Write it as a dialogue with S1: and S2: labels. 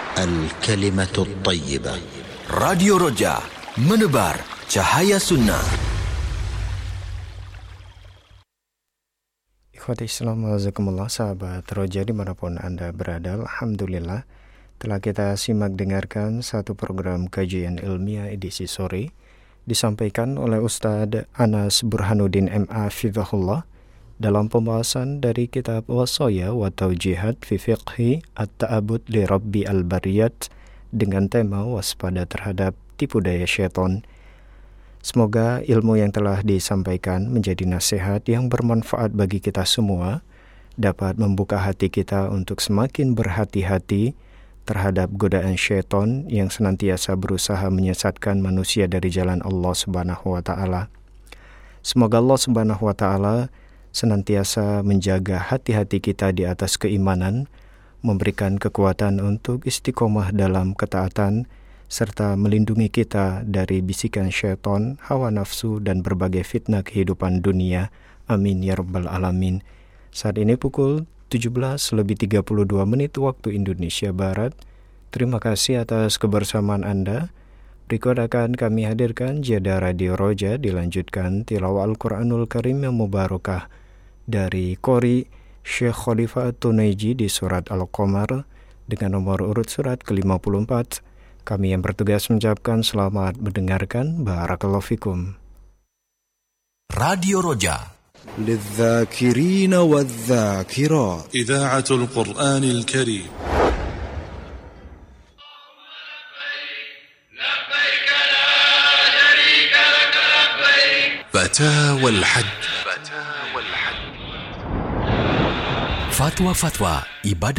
S1: الكلمة الطيبة.
S2: Radio Roja, menebar cahaya sunnah.
S3: Ikhwati Islam, wazakumullah, sahabat Roja dimanapun Anda berada. Alhamdulillah telah kita simak dengarkan satu program kajian ilmiah edisi sore disampaikan oleh Ustadz Anas Burhanuddin MA Fidhahullah dalam pembahasan dari kitab Wasaya wa Taujihat fi Fiqhi At-Ta'abud li Rabbi Al-Bariyat dengan tema waspada terhadap tipu daya syaitan. Semoga ilmu yang telah disampaikan menjadi nasihat yang bermanfaat bagi kita semua, dapat membuka hati kita untuk semakin berhati-hati terhadap godaan syaitan yang senantiasa berusaha menyesatkan manusia dari jalan Allah Subhanahu wa Ta'ala. Semoga Allah Subhanahu wa Ta'ala senantiasa menjaga hati-hati kita di atas keimanan, memberikan kekuatan untuk istiqomah dalam ketaatan, serta melindungi kita dari bisikan syaitan, hawa nafsu, dan berbagai fitnah kehidupan dunia. Amin ya rabbal alamin. Saat ini pukul 17:32 waktu Indonesia Barat. Terima kasih atas kebersamaan Anda. Berikut akan kami hadirkan jeda Radio Roja, dilanjutkan tilawah Al-Quranul Karim yang mubarakah dari Qori Syekh Khalifah Tunaiji di surat Al-Qamar dengan nomor urut surat ke-54. Kami yang bertugas mengucapkan selamat mendengarkan. Barakallahu fikum.
S2: Radio Roja,
S1: للذاكرين والذاكرات.
S4: إذاعة القرآن الكريم. فتاوى الحج.
S2: fatwa-fatwa ibadah